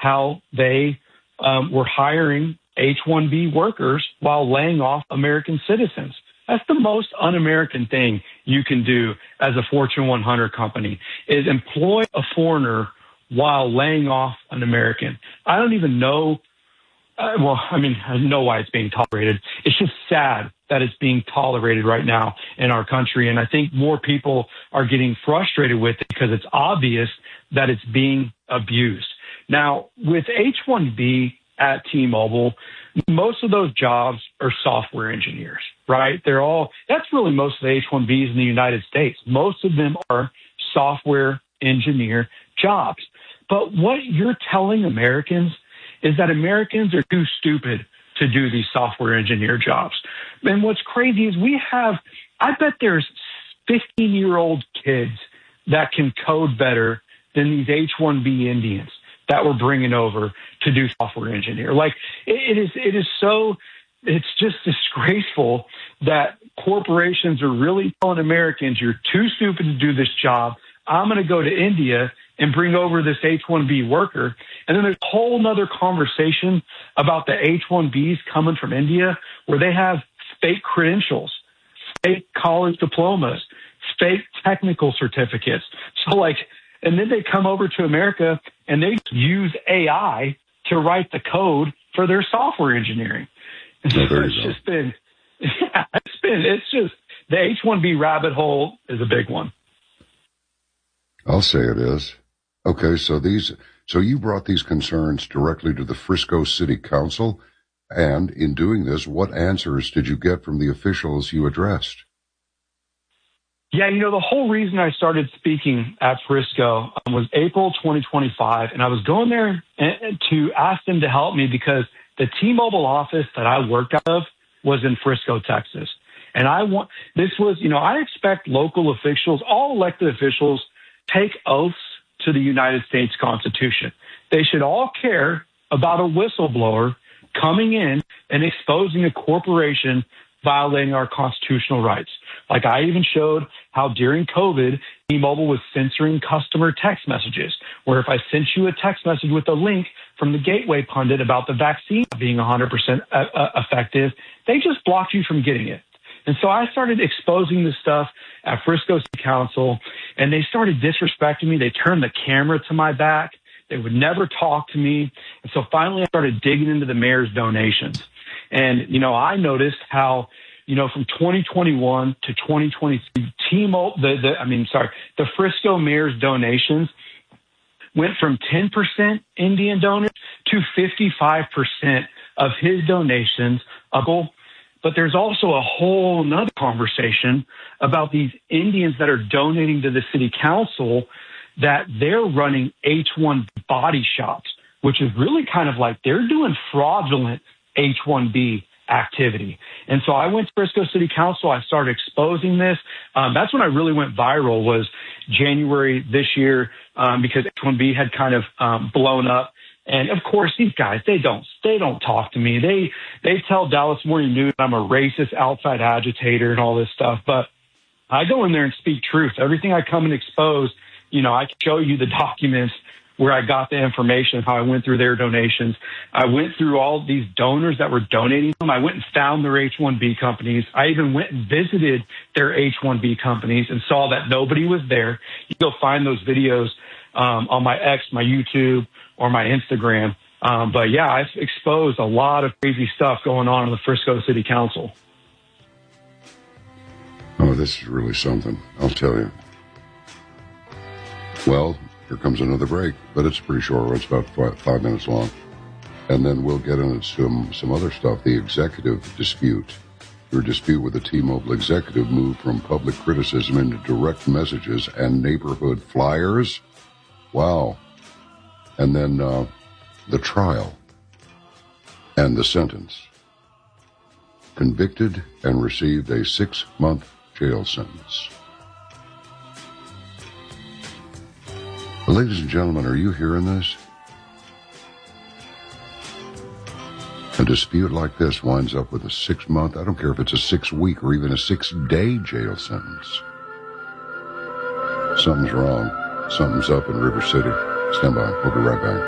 how they were hiring H-1B workers while laying off American citizens. That's the most un-American thing you can do as a Fortune 100 company, is employ a foreigner while laying off an American. I don't even know. I know why it's being tolerated. It's just sad that it's being tolerated right now in our country. And I think more people are getting frustrated with it because it's obvious that it's being abused. Now, with H-1B at T-Mobile, most of those jobs are software engineers, right? That's really most of the H-1Bs in the United States. Most of them are software engineer jobs. But what you're telling Americans is that Americans are too stupid to do these software engineer jobs. And what's crazy is I bet there's 15-year-old kids that can code better than these H-1B Indians that we're bringing over to do software engineer. Like, it's just disgraceful that corporations are really telling Americans, you're too stupid to do this job. I'm going to go to India and bring over this H-1B worker. And then there's a whole nother conversation about the H-1Bs coming from India where they have fake credentials, fake college diplomas, fake technical certificates. And then they come over to America and they use AI to write the code for their software engineering. The H-1B rabbit hole is a big one. I'll say it is. Okay, so you brought these concerns directly to the Frisco City Council, and in doing this, what answers did you get from the officials you addressed? Yeah, the whole reason I started speaking at Frisco was April 2025, and I was going there to ask them to help me because the T-Mobile office that I worked out of was in Frisco, Texas. And I expect local officials, all elected officials, take oaths to the United States Constitution. They should all care about a whistleblower coming in and exposing a corporation violating our constitutional rights. Like, I even showed how during COVID, T-Mobile was censoring customer text messages, where if I sent you a text message with a link from the Gateway pundit about the vaccine being 100% effective, they just blocked you from getting it. And so I started exposing this stuff at Frisco City Council, and they started disrespecting me. They turned the camera to my back. They would never talk to me. And so finally I started digging into the mayor's donations. And, I noticed how, from 2021 to 2023, the Frisco mayor's donations went from 10% Indian donors to 55% of his donations. But there's also a whole nother conversation about these Indians that are donating to the city council, that they're running H-1 body shops, which is really kind of like they're doing fraudulent H-1B activity. And so I went to Frisco City Council. I started exposing this. That's when I really went viral, was January this year, because H-1B had kind of blown up. And of course, these guys, they don't talk to me. They tell Dallas Morning News I'm a racist outside agitator and all this stuff. But I go in there and speak truth. Everything I come and expose, I can show you the documents where I got the information, how I went through their donations. I went through all these donors that were donating them. I went and found their H-1B companies. I even went and visited their H-1B companies and saw that nobody was there. You'll find those videos on my X, my YouTube, or my Instagram. But yeah, I've exposed a lot of crazy stuff going on in the Frisco City Council. Oh, this is really something, I'll tell you. Well, here comes another break, but it's a pretty short one. It's about 5 minutes long. And then we'll get into some other stuff. The executive dispute. Your dispute with the T-Mobile executive moved from public criticism into direct messages and neighborhood flyers. Wow. And then the trial and the sentence. Convicted and received a 6-month jail sentence. Ladies and gentlemen, are you hearing this? A dispute like this winds up with a 6-month, I don't care if it's a 6-week or even a 6-day jail sentence. Something's wrong. Something's up in River City. Stand by. We'll be right back.